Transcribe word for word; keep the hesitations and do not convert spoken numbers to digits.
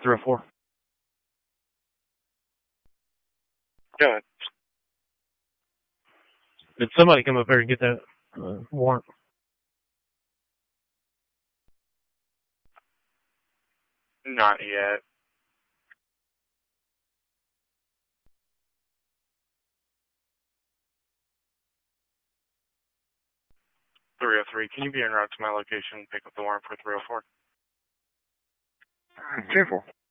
three oh four. Go ahead. Did somebody come up here and get that uh, warrant? Not yet. three oh three, can you be en route to my location and pick up the warrant for three oh four? ten four.